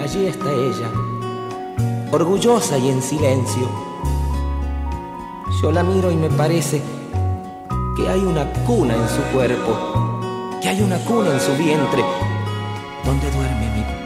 allí está ella, orgullosa y en silencio. Yo la miro y me parece que hay una cuna en su cuerpo, que hay una cuna en su vientre, donde duerme mi